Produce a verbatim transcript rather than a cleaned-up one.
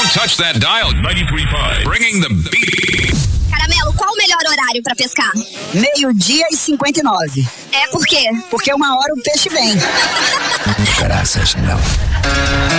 Don't touch that dial. ninety-three point five. Bringing the beat. Caramelo, qual o melhor horário pra pescar? Meio-dia e cinquenta e nove. É por quê? Porque uma hora o peixe vem. Graças não.